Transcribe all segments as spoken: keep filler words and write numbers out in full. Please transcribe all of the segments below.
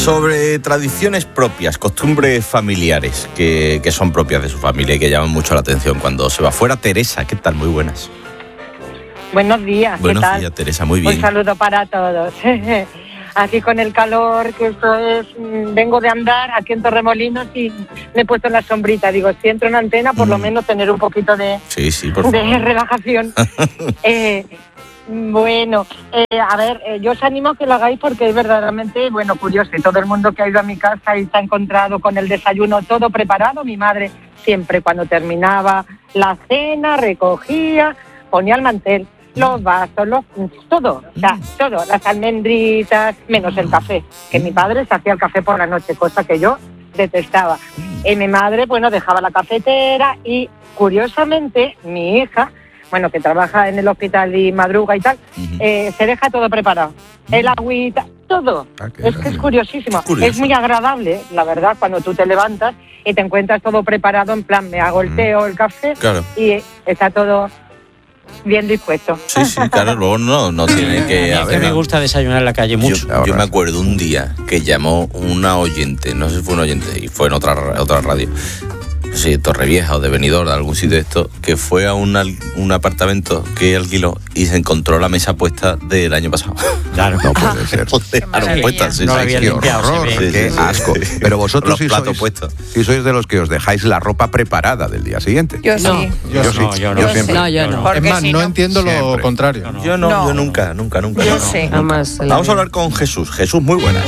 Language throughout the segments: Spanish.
Sobre tradiciones propias, costumbres familiares que, que son propias de su familia y que llaman mucho la atención cuando se va fuera. Teresa, ¿qué tal? Muy buenas. Buenos días, ¿qué Buenos tal? días, Teresa, muy bien. Un saludo para todos. Aquí con el calor, que esto es... Vengo de andar aquí en Torremolinos y me he puesto en la sombrita. Digo, si entro en antena, por mm. lo menos tener un poquito de, sí, sí, por favor. de relajación. eh, bueno, eh, a ver, eh, yo os animo a que lo hagáis porque es verdaderamente, bueno, curioso. Todo el mundo que ha ido a mi casa y se ha encontrado con el desayuno todo preparado. Mi madre siempre cuando terminaba la cena recogía, ponía el mantel, los vasos, los, todo, o sea, todo, las almendritas, menos el café, que mi padre se hacía el café por la noche, cosa que yo detestaba. Y mi madre, bueno, dejaba la cafetera y, curiosamente, mi hija, bueno, que trabaja en el hospital y madruga y tal, uh-huh. eh, se deja todo preparado. El agüita, todo. Ah, es que es curiosísimo. Curioso. Es muy agradable, la verdad, cuando tú te levantas y te encuentras todo preparado, en plan, me hago el té o el café, claro. Y está todo... bien dispuesto. Sí, sí, claro, luego no, no tiene que... A, a ver, me gusta desayunar en la calle mucho. Yo, yo me acuerdo un día que llamó una oyente, no sé si fue una oyente, y fue en otra, otra radio, sí, Torrevieja o de Benidorm, de algún sitio de esto, que fue a un, un apartamento que alquiló y se encontró la mesa puesta del año pasado. Claro, no puede ser. Dejaron puestas, sí, no sí, había qué horror, sí, qué sí, asco. Sí. Pero vosotros sí sois, puestos. sí sois de los que os dejáis la ropa preparada del día siguiente. Yo sí. No, yo, yo sí. No, yo no. Yo siempre. No, yo no. Es más, si no, no entiendo siempre. lo contrario. No, no. Yo no, no, yo nunca, nunca, nunca. Yo no, sé. No. Jamás. Vamos a hablar con Jesús. Jesús, muy buenas.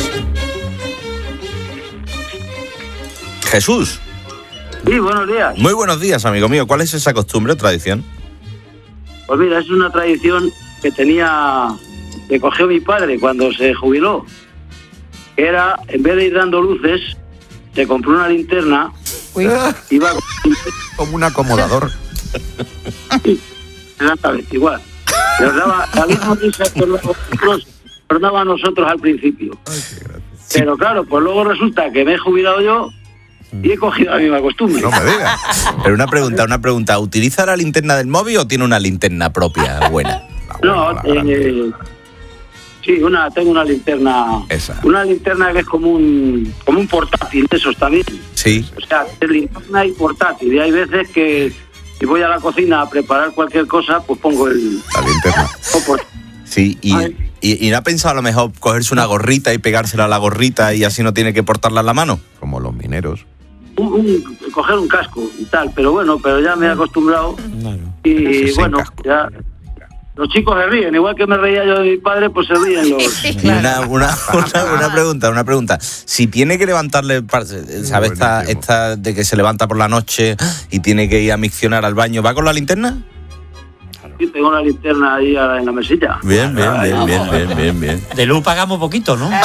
Jesús. Sí, buenos días. Muy buenos días, amigo mío. ¿Cuál es esa costumbre o tradición? Pues mira, es una tradición que tenía, que cogió mi padre cuando se jubiló. Que era, en vez de ir dando luces, se compró una linterna. Uy. Iba como un acomodador. Sí, exactamente, igual. Nos daba la misma risa que nosotros, nos daba a nosotros al principio. Ay, qué gracia. Pero claro, pues luego resulta que me he jubilado yo y he cogido la misma costumbre. No me digas. Pero una pregunta, una pregunta. ¿Utiliza la linterna del móvil o tiene una linterna propia buena? No, eh, sí, una, tengo una linterna. Esa. Una linterna que es como un, como un portátil de esos también. Sí. O sea, es linterna y portátil. Y hay veces que si voy a la cocina a preparar cualquier cosa, pues pongo el... La linterna. Sí, y, y, y ¿no ha pensado a lo mejor cogerse una gorrita y pegársela a la gorrita y así no tiene que portarla en la mano? Como los mineros. Un, un, coger un casco y tal, pero bueno, pero ya me he acostumbrado. Claro. Y Sin bueno, casco. ya... Los chicos se ríen, igual que me reía yo de mi padre, pues se ríen los... Y una, una, una, una pregunta, una pregunta. Si tiene que levantarle, ¿sabes? Esta, esta de que se levanta por la noche y tiene que ir a miccionar al baño, ¿va con la linterna? Sí, tengo una linterna ahí en la mesilla. Bien, bien, bien, bien, bien, bien, bien. De luz pagamos poquito, ¿no?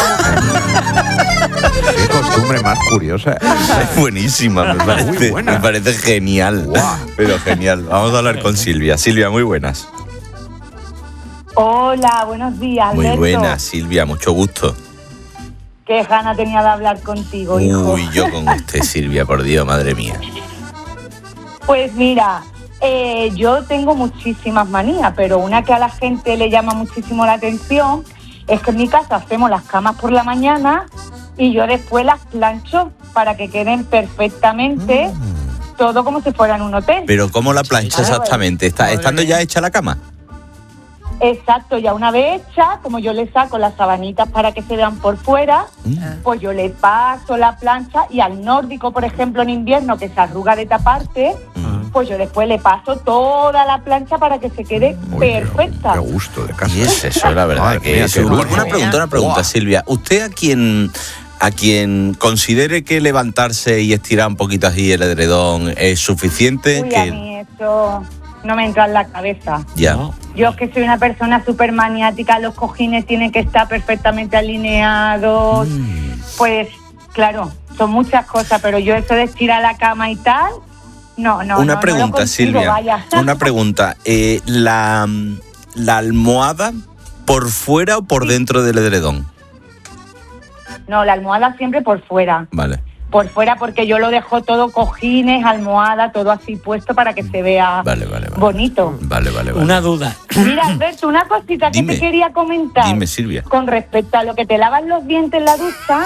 Qué costumbre más curiosa. Es buenísima, me parece, Muy buena. me parece genial. Guau. Pero genial. Vamos a hablar con Silvia. Silvia, muy buenas. Hola, buenos días, Muy Alberto. buenas, Silvia, mucho gusto. Qué gana tenía de hablar contigo, hijo. Uy, yo con usted, Silvia, por Dios, madre mía. Pues mira, eh, yo tengo muchísimas manías, pero una que a la gente le llama muchísimo la atención es que en mi casa hacemos las camas por la mañana y yo después las plancho para que queden perfectamente, mm. todo como si fuera en un hotel. Pero ¿cómo la plancha Claro, exactamente? ¿Está, ¿Estando ya hecha la cama? Exacto, ya una vez hecha, como yo le saco las sabanitas para que se vean por fuera, Mm. pues yo le paso la plancha y al nórdico, por ejemplo, en invierno, que se arruga de taparte, Mm. pues yo después le paso toda la plancha para que se quede Oye, perfecta. Qué gusto de casa. Y es eso, la verdad, Madre que mía, es qué un- lujo. Una pregunta, una pregunta, Buah. Silvia. ¿Usted a quien, a quien considere que levantarse y estirar un poquito así el edredón es suficiente? Uy, que... a mí eso no me entra en la cabeza. Ya. No. Yo que soy una persona súper maniática, los cojines tienen que estar perfectamente alineados, Mm. pues claro, son muchas cosas, pero yo eso de estirar la cama y tal, no, no, Una no, pregunta, no lo consigo, Silvia. vaya. Una pregunta. Eh, la, ¿La almohada por fuera o por Sí. dentro del edredón? No, la almohada siempre por fuera. Vale. Por fuera porque yo lo dejo todo cojines, almohada, todo así puesto para que se vea Vale, vale, vale. bonito. Vale, vale, vale. Una duda. Mira, Alberto, una cosita que Dime. te quería comentar. Dime, Silvia. Con respecto a lo que te lavas los dientes en la ducha,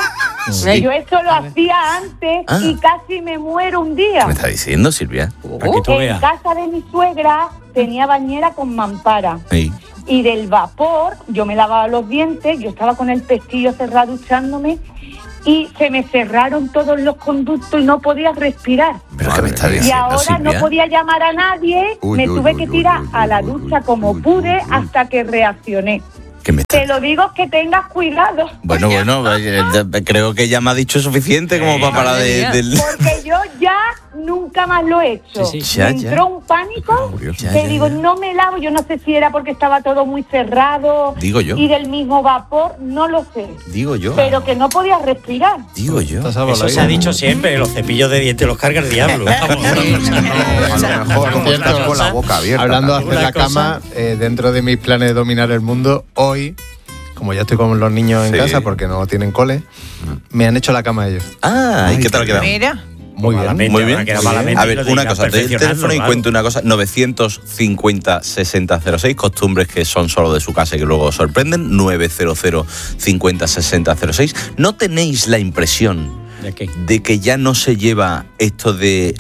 Sí. Yo eso lo hacía antes Ah. y casi me muero un día. ¿Me está diciendo, Silvia? Para que tú En veas. casa de mi suegra tenía bañera con mampara. Sí. Y del vapor, yo me lavaba los dientes, yo estaba con el pestillo cerrado duchándome y se me cerraron todos los conductos y no podía respirar. ¿Pero qué me está Madre mía. Y diciendo, ahora Silvia? no podía llamar a nadie, Uy, me uy, tuve uy, que uy, tirar uy, a la uy, ducha uy, como uy, pude uy, uy. hasta que reaccioné. ¿Qué me está- Te lo digo que tengas cuidado. Bueno, bueno, eh, eh, creo que ya me ha dicho suficiente como para parar de... madre del- Porque yo ya nunca más lo he hecho. Sí, sí. Ya, me ya. entró un pánico Ya, que ya, digo, ya. no me lavo. Yo no sé si era porque estaba todo muy cerrado Digo yo. y del mismo vapor, no lo sé. Digo yo. Pero que no podía respirar. Digo yo. Eso se ha dicho siempre, los cepillos de dientes los carga el diablo. Vamos, una cosa, no. A lo mejor Vamos, estás otra con la cosa. boca abierta. Hablando de también. hacer Una la cama, eh, dentro de mis planes de dominar el mundo, hoy, como ya estoy con los niños en Sí. casa porque no tienen cole, me han hecho la cama ellos. Ah, ¿y qué tal ha quedado? Mira. Muy bien. Malamente, Muy ahora bien. queda Muy bien. malamente A y ver, lo una tendrás cosa, te doy el perfeccionando, teléfono y claro. cuento una cosa. novecientos cincuenta sesenta cero seis, costumbres que son solo de su casa y que luego sorprenden. novecientos cincuenta sesenta cero seis. ¿No tenéis la impresión ¿De qué? de que ya no se lleva esto de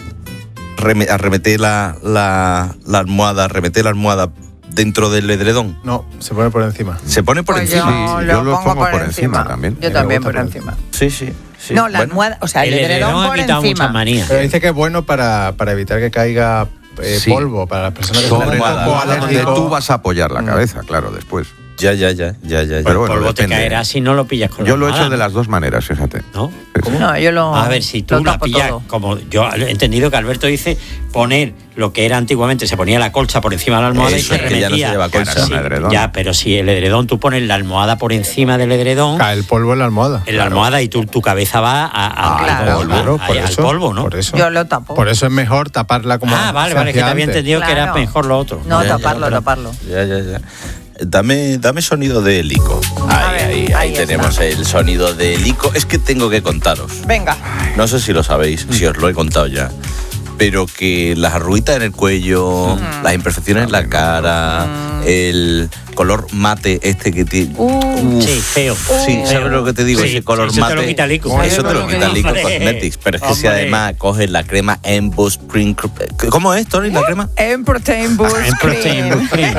reme- arremeter la, la, la almohada, arremeter la almohada dentro del edredón? No, se pone por encima. Se pone por Pues encima. yo, Sí, lo yo lo pongo pongo por, por encima. encima también. Yo Me también gusta por por encima. Sí, sí. sí. No, la Bueno, almohada, o sea, el, El edredón edredón ha por quitado muchas encima. manías. Pero dice que es bueno para, para evitar que caiga eh, Sí. polvo, para las personas que Sobre son un nada, poco nada, Donde alérgicos. tú vas a apoyar la cabeza, claro, después. Ya, ya, ya, ya, ya. ya. Pero bueno, El polvo te depende. caerá si no lo pillas con la Yo lo he hecho almohada, de las dos maneras, fíjate. ¿no? No, yo lo. A ver, si tú lo la tapo pillas, todo. como yo he entendido que Alberto dice, poner lo que era antiguamente, se ponía la colcha por encima de la almohada Eso y se es que ya no se remetía. lleva colcha. Sí, Era un edredón. ya, pero si el edredón, tú pones la almohada por encima del edredón, Cae el polvo en la almohada. en la almohada y tú, tu cabeza va a, a- Ah, al claro. polvo, Claro, ahí, por al eso, polvo, ¿no? Por eso. Yo lo tapo. Por eso es mejor taparla como Ah, vale, se vale, que te hacía había antes. entendido que era Claro. mejor lo otro. No, Ya, ya, taparlo, pero- taparlo. Ya, ya, ya. Dame, dame sonido de helico. A Ahí, ver, ahí, ahí, ahí está. tenemos el sonido de helico. Es que tengo que contaros. Venga. No sé si lo sabéis, si os lo he contado ya. Pero que las arruguitas en el cuello, las imperfecciones en la cara, el color mate este que tiene. Uh, Sí, feo. Sí, ¿sabes lo que te digo? Sí, Ese color eso te mate. lo quita Lico. Eso te lo Hombre, quita Lico hombre. Cosmetics. Pero es que si Hombre. además coges la crema Emboss Spring. ¿Cómo es, Tony, la crema? en Protein Boost En Protein Cream. Boost Cream.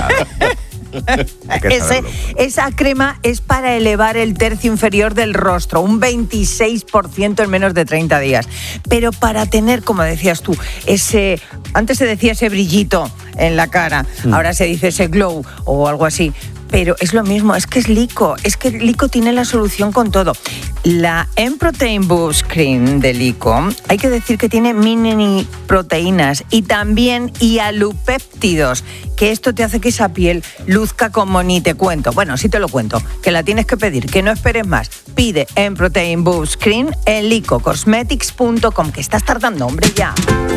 Hay que Ese- saberlo. esa crema es para elevar el tercio inferior del rostro, un veintiséis por ciento en menos de treinta días. Pero para tener, como decías tú, ese, antes se decía ese brillito en la cara, ahora se dice ese glow o algo así. Pero es lo mismo, es que es Lico, es que Lico tiene la solución con todo. La M-Protein Boost Cream de Lico, hay que decir que tiene mini proteínas y también hialupéptidos, que esto te hace que esa piel luzca como ni te cuento. Bueno, sí te lo cuento, que la tienes que pedir, que no esperes más. Pide M-Protein Boost Cream en lico cosmetics punto com, que estás tardando, hombre, ya.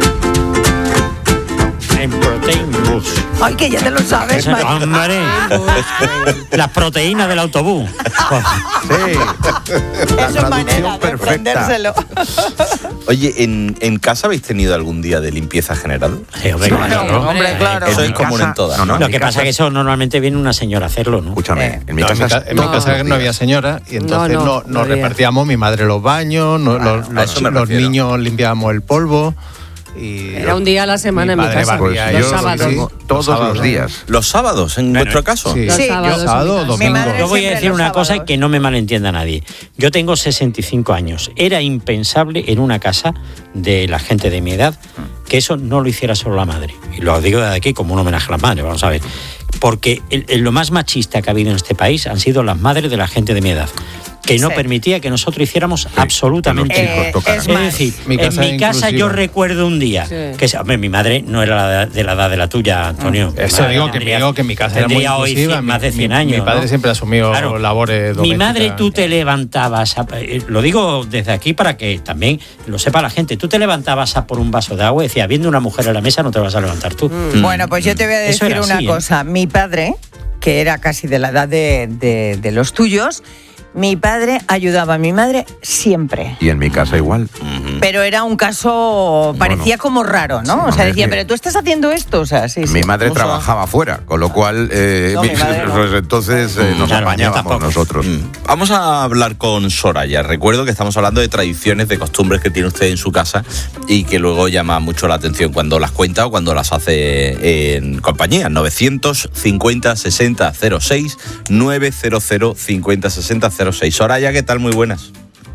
En Protein Boost. Ay, que ya te lo sabes, Mari. Hombre, las proteínas del autobús. Sí. La Es una manera traducción de perfecta. aprendérselo. Oye, ¿en, ¿en casa habéis tenido algún día de limpieza general? Sí, hombre, Claro, claro. hombre, claro. Eso En es mi común casa- en todas. no, no, Lo en que mi pasa es casa- que eso normalmente viene una señora a hacerlo, ¿no? Escúchame, Eh. en mi No, casa, en mi, ca- en mi todos casa los no había días. señora y entonces No, no, no, no nos había. repartíamos mi madre los baños, no- Claro, los, a eso me los refiero. niños limpiábamos el polvo. Y Era un día a la semana en mi padre casa. barría Pues y Los yo sábados. sí, todos sábados. los días. ¿Los sábados, en Bueno, vuestro caso? Sí, Los Sí, sábados, yo sábado o en mi casa. domingo. Mi madre Yo voy a siempre decir los una cosa sábados. que no me malentienda nadie. Yo tengo sesenta y cinco años. Era impensable en una casa de la gente de mi edad que eso no lo hiciera solo la madre. Y lo digo desde aquí como un homenaje a la madre, vamos a ver. Porque el- el- lo más machista que ha habido en este país han sido las madres de la gente de mi edad, que no Sí. permitía que nosotros hiciéramos absolutamente que los nada. Eh, chicos tocaran. es Es más, decir, Mi en casa mi es casa yo inclusiva. recuerdo un día Sí. que hombre, mi madre no era la- de la edad de la tuya, Antonio. Mi Eso madre digo que, tendría- digo que en mi casa era muy tendría hoy inclusiva. cien- más de Mi- cien mi- años. Mi padre ¿no? siempre asumió Claro. labores Mi domésticas. madre, tú te levantabas, a- eh, lo digo desde aquí para que también lo sepa la gente, tú te levantabas a por un vaso de agua y decía, viendo una mujer en la mesa no te vas a levantar tú. Bueno, pues yo te voy a Eso decir era una así, ¿eh? cosa. Mi padre, que era casi de la edad de, de- de los tuyos, Mi padre ayudaba a mi madre siempre. Y en mi casa igual. Pero era un caso, parecía Bueno, como raro, ¿no? O sea, hombre, decía, sí. pero tú estás haciendo esto, o sea, sí, sí. Mi madre Incluso- trabajaba fuera, con lo cual eh, No, mi madre no. pues entonces eh, nos Claro, yo apañábamos tampoco. nosotros. Mm. Vamos a hablar con Soraya. Recuerdo que estamos hablando de tradiciones, de costumbres que tiene usted en su casa y que luego llama mucho la atención cuando las cuenta o cuando las hace en compañía. novecientos cincuenta sesenta cero seis, novecientos cincuenta sesenta cero seis. Soraya, ¿qué tal? Muy buenas.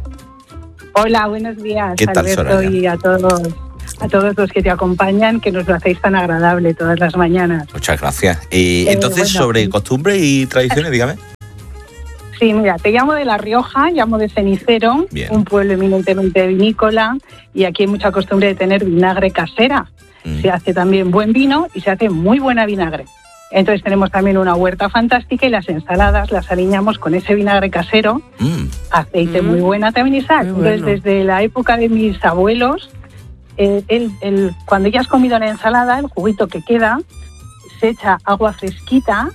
Hola, buenos días, ¿Qué tal, Alberto, Soraya? y a todos, a todos los que te acompañan, que nos lo hacéis tan agradable todas las mañanas. Muchas gracias. Y Eh, entonces, bueno, sobre sí. costumbres y tradiciones, dígame. Sí, mira, te llamo de La Rioja, llamo de Cenicero, Bien. un pueblo eminentemente vinícola, y aquí hay mucha costumbre de tener vinagre casera. Mm. Se hace también buen vino y se hace muy buena vinagre. Entonces tenemos también una huerta fantástica y las ensaladas las aliñamos con ese vinagre casero, Mm. aceite Mm. muy buena también y sal. Muy bueno. Entonces, desde la época de mis abuelos, eh, el, el- cuando ya has comido la ensalada, el juguito que queda, se echa agua fresquita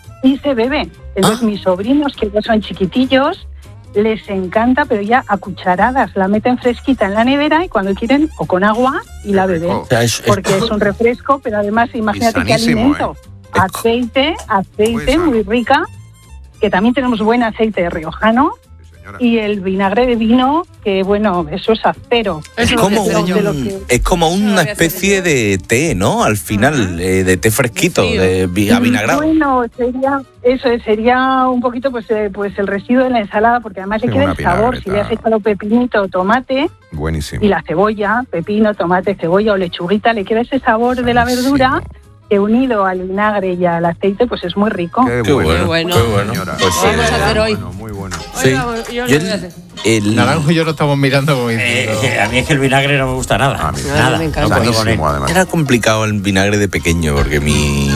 y se bebe. Entonces, Ah. mis sobrinos, que no son chiquitillos, les encanta, pero ya a cucharadas la meten fresquita en la nevera y cuando quieren, o con agua y la beben. O sea, es- es- Porque es un refresco, pero además, imagínate qué sanísimo, alimento. ¿eh? Aceite, aceite Muy sano. muy rica, que también tenemos buen aceite riojano. Sí, señora. Y el vinagre de vino, que bueno, eso es acero. Es Eso como, es lo que de lo un, que- es como una voy a hacer especie de té, ¿no? Al final, eh, de té fresquito, Frío. de vi- avinagrado. Bueno, sería eso, sería un poquito pues eh, pues el residuo de la ensalada, porque además Sí, le queda una el sabor. Si vinagreta. le has echado pepinito, tomate Buenísimo. y la cebolla, pepino, tomate, cebolla o lechuguita, le queda ese sabor de la verdura que unido al vinagre y al aceite, pues es muy rico. Qué, Qué bueno, bueno, bueno. qué bueno. señora. Pues sí, Vamos a de hacer verdad. hoy. Bueno, muy bueno. Sí. Hoy vamos- yo lo Yo voy a el- hacer. el- Naranjo y yo lo estamos mirando como Eh, diciendo... a mí es que el vinagre no me gusta nada. A mí me nada. encanta. No puedo con él. Sanísimo, además. Era complicado el vinagre de pequeño porque mi,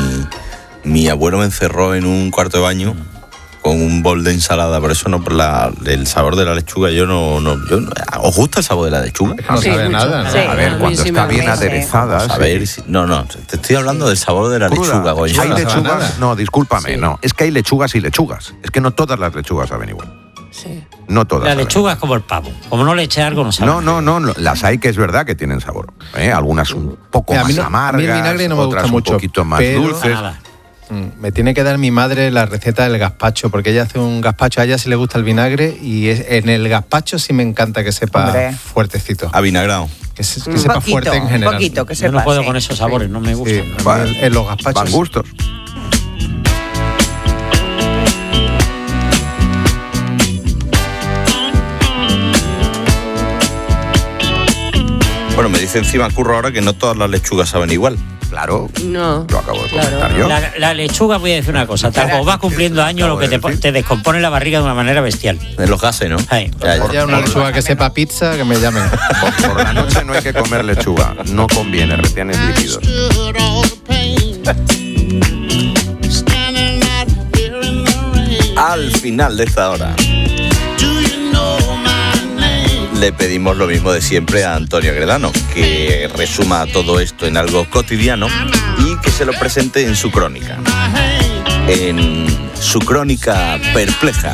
mi abuelo me encerró en un cuarto de baño con un bol de ensalada, por eso no por la, el sabor de la lechuga yo no, no, yo no- ¿os gusta el sabor de la lechuga? Es que no Sí, sabe mucho. nada, ¿no? Sí. A ver, A mí cuando sí me está bien gusta. aderezada. A sí. ver, si- no, no, te estoy hablando del sabor de la Cruda. lechuga, Goyo. Hay no sabe nada. lechugas. No, discúlpame, Sí. no. Es que hay lechugas y lechugas. Es que no todas las lechugas saben igual. Sí. No todas. La saben lechuga es como el pavo. Como no le eche algo, no sabe. No, no, no, no, las hay que es verdad que tienen sabor. ¿eh? Algunas un poco Mira, a mí más no- a mí el amargas, vinagre no me otras gusta mucho, un poquito más pero- Para dulces. nada. Mm, Me tiene que dar mi madre la receta del gazpacho, porque ella hace un gazpacho, a ella sí le gusta el vinagre y es- en el gazpacho sí me encanta que sepa Hombre. fuertecito, Avinagrado. que, se- que Un sepa poquito, fuerte en un general. poquito, que Yo sepa. no puedo sí. con esos sabores, no me Sí, gustan. a mí en, en los gazpachos. Van gustos. Bueno, me dice encima Curro ahora que no todas las lechugas saben igual. Claro, No. lo acabo de Claro. comentar yo. La, la lechuga, voy a decir una cosa, tal como vas cumpliendo años, lo que te, Acabo de te descompone la barriga de una manera bestial. De los gases, ¿no? Ay, Ya, ya. Ya una lechuga que sepa pizza, que me llamen. Por, por la noche no hay que comer lechuga. No conviene, retienes líquidos. Al final de esta hora le pedimos lo mismo de siempre a Antonio Gredano, que resuma todo esto en algo cotidiano y que se lo presente en su crónica. En su crónica perpleja.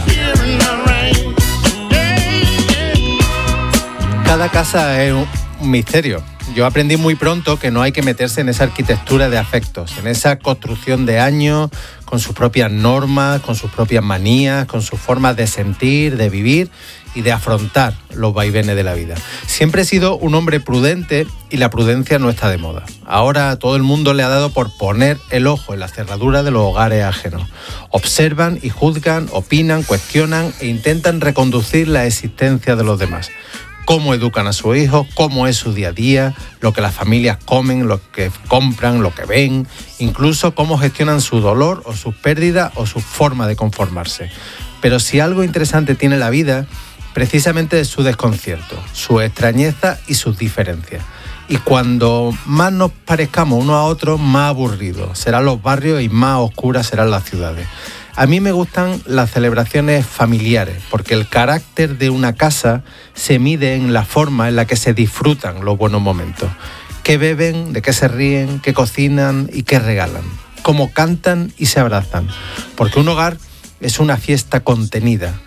Cada casa es un un misterio. Yo aprendí muy pronto que no hay que meterse en esa arquitectura de afectos, en esa construcción de años, con sus propias normas, con sus propias manías, con sus formas de sentir, de vivir y de afrontar los vaivenes de la vida. Siempre he sido un hombre prudente y la prudencia no está de moda. Ahora todo el mundo le ha dado por poner el ojo en la cerradura de los hogares ajenos. Observan y juzgan, opinan, cuestionan e intentan reconducir la existencia de los demás. Cómo educan a sus hijos, cómo es su día a día, lo que las familias comen, lo que compran, lo que ven, incluso cómo gestionan su dolor o sus pérdidas o su forma de conformarse. Pero si algo interesante tiene la vida, precisamente es su desconcierto, su extrañeza y sus diferencias. Y cuando más nos parezcamos unos a otros, más aburridos serán los barrios y más oscuras serán las ciudades. A mí me gustan las celebraciones familiares, porque el carácter de una casa se mide en la forma en la que se disfrutan los buenos momentos. Qué beben, de qué se ríen, qué cocinan y qué regalan. Cómo cantan y se abrazan. Porque un hogar es una fiesta contenida.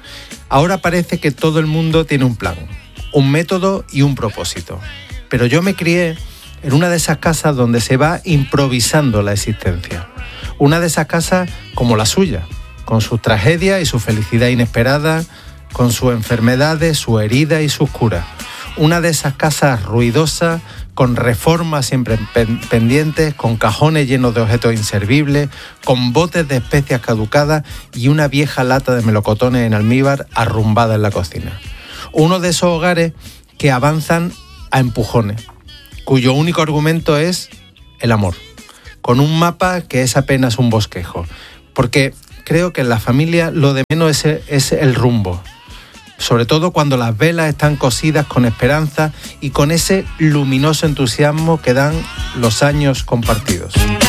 Ahora parece que todo el mundo tiene un plan, un método y un propósito. Pero yo me crié en una de esas casas donde se va improvisando la existencia. Una de esas casas como la suya, con sus tragedias y su felicidad inesperada, con sus enfermedades, sus heridas y sus curas. Una de esas casas ruidosas, con reformas siempre pendientes, con cajones llenos de objetos inservibles, con botes de especias caducadas y una vieja lata de melocotones en almíbar arrumbada en la cocina. Uno de esos hogares que avanzan a empujones, cuyo único argumento es el amor, con un mapa que es apenas un bosquejo. Porque creo que en la familia lo de menos es, es el rumbo. Sobre todo cuando las velas están cosidas con esperanza y con ese luminoso entusiasmo que dan los años compartidos.